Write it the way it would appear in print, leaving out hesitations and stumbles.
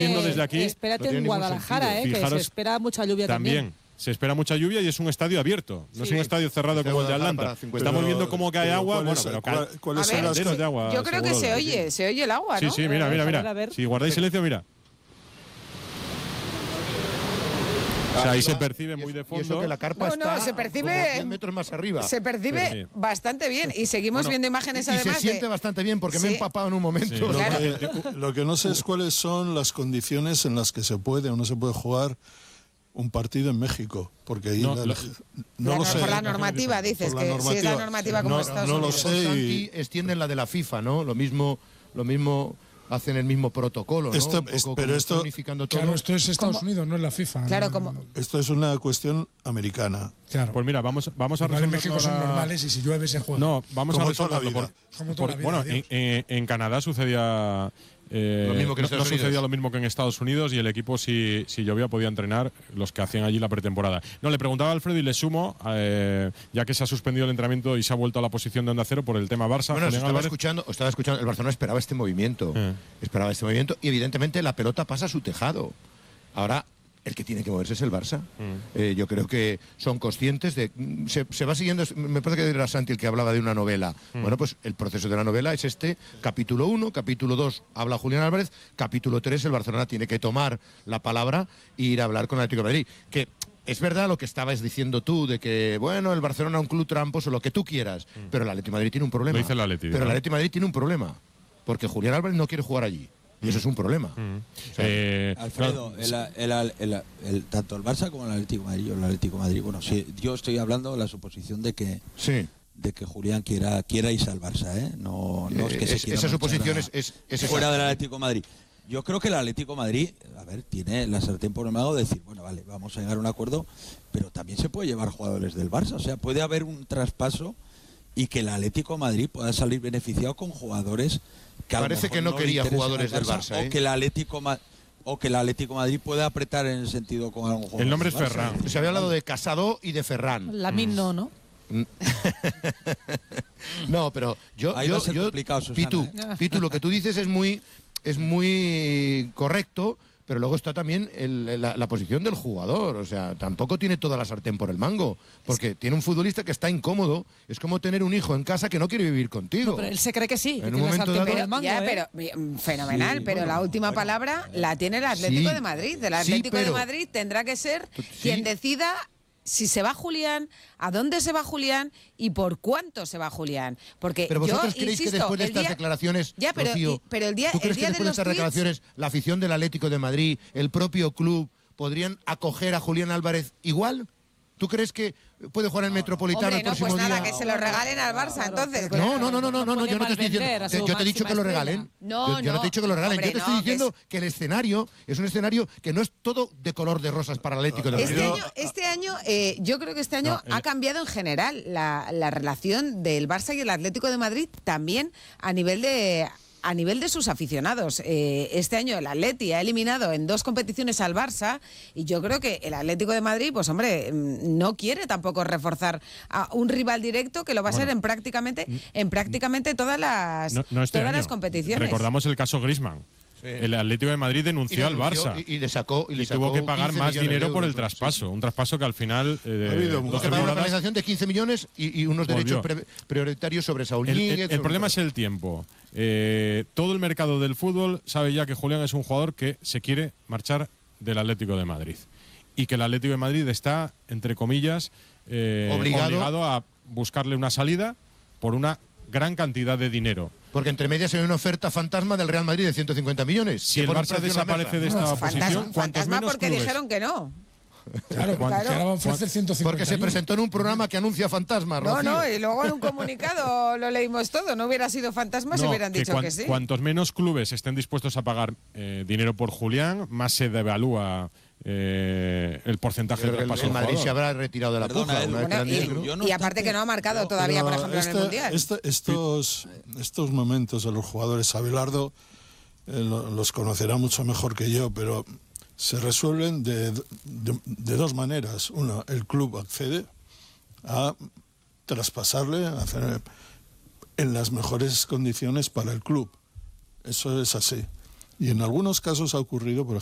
desde aquí, espérate en Guadalajara, que se espera mucha lluvia también. Se espera mucha lluvia y es un estadio abierto, no es un estadio cerrado como el de Atlanta. Estamos viendo cómo cae agua, ¿Cuáles son las de agua? Yo creo que se oye el agua, ¿no? Sí, mira. Si guardáis silencio, mira. O sea, ahí se percibe muy de fondo. Y eso que la carpa está se percibe 100 metros más arriba. Se percibe bastante bien y seguimos viendo imágenes y además. Se siente bastante bien porque me he empapado en un momento. Sí. Claro. Lo que no sé es cuáles son las condiciones en las que se puede o no se puede jugar un partido en México, porque ahí no lo sé. Por la normativa, dices, que si es la normativa como Estados Unidos. No lo sé. Y extienden la de la FIFA, ¿no? Lo mismo hacen el mismo protocolo, ¿no? Pero esto, claro, esto es Estados Unidos, no es la FIFA. Claro, como esto es una cuestión americana. Claro. Pues mira, vamos a resolverlo. En México son normales y si llueve se juega. No, vamos a resolverlo. Bueno, en Canadá sucedía lo mismo que no sucedía lo mismo que en Estados Unidos y el equipo si llovía podía entrenar los que hacían allí la pretemporada. No, le preguntaba a Alfredo y le sumo, ya que se ha suspendido el entrenamiento y se ha vuelto a la posición de Onda Cero por el tema Barça. Bueno, estaba escuchando, el Barcelona esperaba este movimiento. Y evidentemente la pelota pasa a su tejado. Ahora el que tiene que moverse es el Barça. Yo creo que son conscientes de... Se va siguiendo... Me parece que era Santi el que hablaba de una novela. Bueno, pues el proceso de la novela es este. Capítulo 1, capítulo 2 habla Julián Álvarez, capítulo 3 el Barcelona tiene que tomar la palabra e ir a hablar con el Atlético de Madrid. Que es verdad lo que estabas diciendo tú, de que, bueno, el Barcelona es un club tramposo, lo que tú quieras, pero el Atlético de Madrid tiene un problema. Lo dice el Atlético, pero el Atlético de Madrid tiene un problema, porque Julián Álvarez no quiere jugar allí. Y eso es un problema. O sea, Alfredo, tanto el Barça como el Atlético de Madrid, bueno, sí, yo estoy hablando de la suposición de que Julián quiera irse al Barça, ¿eh? No es que se quiera esa suposición es fuera del Atlético de Madrid. Yo creo que el Atlético de Madrid, tiene la sartén por el mango de decir, bueno, vale, vamos a llegar a un acuerdo, pero también se puede llevar jugadores del Barça. O sea, puede haber un traspaso y que el Atlético de Madrid pueda salir beneficiado con jugadores que parece que no quería jugadores del Barça, o que el Atlético de Madrid pueda apretar en el sentido con algún jugador. El nombre es Ferran. Se había hablado de Casado y de Ferran. Lamine ¿no? No, pero yo Pitu, lo que tú dices es muy correcto, pero luego está también la posición del jugador. O sea, tampoco tiene toda la sartén por el mango, porque tiene un futbolista que está incómodo. Es como tener un hijo en casa que no quiere vivir contigo. No, pero él se cree que sí, en un momento dado, pero fenomenal, sí, pero la última palabra la tiene el Atlético de Madrid. El Atlético de Madrid tendrá que ser quien decida si se va Julián, a dónde se va Julián y por cuánto se va Julián. Porque pero vosotros creéis que después de estas declaraciones, Rocío, ¿tú crees que después de estas declaraciones la afición del Atlético de Madrid, el propio club, podrían acoger a Julián Álvarez igual? ¿Tú crees que puede jugar en Metropolitano el próximo día? Nada, que se lo regalen al Barça, entonces. No, yo no te estoy diciendo. Yo te he dicho que lo regalen. Yo no te he dicho que lo regalen. Yo te estoy diciendo que el escenario es un escenario que no es todo de color de rosas para el Atlético de Madrid. Este año, yo creo que este año ha cambiado en general la relación del Barça y el Atlético de Madrid, también a nivel de sus aficionados. Este año el Atleti ha eliminado en 2 competiciones al Barça y yo creo que el Atlético de Madrid, pues hombre, no quiere tampoco reforzar a un rival directo que lo va a ser en prácticamente todas las competiciones. Recordamos el caso Griezmann. Sí. El Atlético de Madrid denunció al Barça y le sacó tuvo que pagar más dinero por el traspaso. Un traspaso que al final ha habido una penalización de 15 millones y unos derechos prioritarios sobre Saúl Ñíguez. El problema es el tiempo. Todo el mercado del fútbol sabe ya que Julián es un jugador que se quiere marchar del Atlético de Madrid y que el Atlético de Madrid está, entre comillas, obligado a buscarle una salida por una gran cantidad de dinero. Porque entre medias hay una oferta fantasma del Real Madrid de 150 millones. Si el Barça desaparece de esta posición, cuantos menos porque clubes. Dijeron que no. Claro, que ahora va a ofrecer 150. Porque se presentó en un programa que anuncia fantasmas, Rocío. No, y luego en un comunicado lo leímos todo. No hubiera sido fantasma si hubieran dicho que sí. Cuantos menos clubes estén dispuestos a pagar dinero por Julián, más se devalúa el porcentaje de traspaso. El Madrid se habrá retirado de la puja. Y aparte que no ha marcado todavía, por ejemplo, en el Mundial. Estos momentos de los jugadores, Abelardo los conocerá mucho mejor que yo, pero se resuelven de 2 maneras. Una, el club accede a traspasarle, a hacer en las mejores condiciones para el club. Eso es así. Y en algunos casos ha ocurrido, por